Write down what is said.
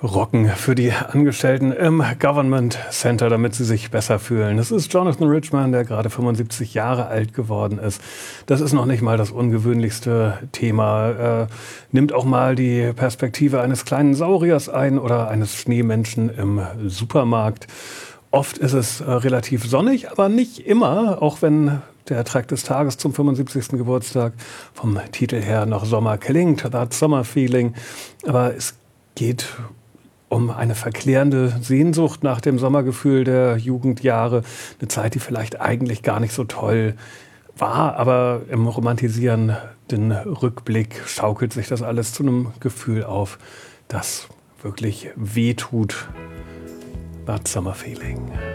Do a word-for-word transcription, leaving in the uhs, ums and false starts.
Rocken für die Angestellten im Government Center, damit sie sich besser fühlen. Das ist Jonathan Richman, der gerade fünfundsiebzig Jahre alt geworden ist. Das ist noch nicht mal das ungewöhnlichste Thema. Er nimmt auch mal die Perspektive eines kleinen Sauriers ein oder eines Schneemenschen im Supermarkt. Oft ist es äh, relativ sonnig, aber nicht immer, auch wenn der Track des Tages zum fünfundsiebzigsten Geburtstag vom Titel her noch Sommer klingt, That Summer Feeling. Aber es geht um eine verklärende Sehnsucht nach dem Sommergefühl der Jugendjahre. Eine Zeit, die vielleicht eigentlich gar nicht so toll war, aber im romantisierenden Rückblick schaukelt sich das alles zu einem Gefühl auf, das wirklich wehtut. That Summer Feeling.